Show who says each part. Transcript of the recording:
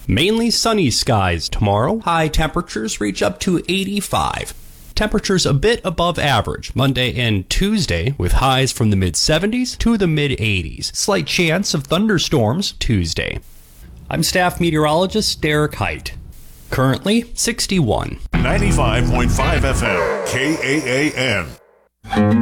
Speaker 1: Mainly sunny skies tomorrow. High temperatures reach up to 85. Temperatures a bit above average Monday and Tuesday, with highs from the mid-70s to the mid-80s. Slight chance of thunderstorms Tuesday. I'm staff meteorologist Derek Height. Currently 61.
Speaker 2: 95.5 FM, KAAN.